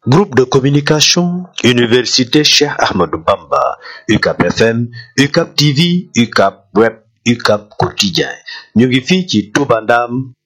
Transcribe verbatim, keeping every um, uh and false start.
Groupe de communication, Université Cheikh Ahmadou Bamba, U C A B F M, U C A B T V, U C A B Web, U C A B Quotidien. Ñu ngi fii ci Touba Ndam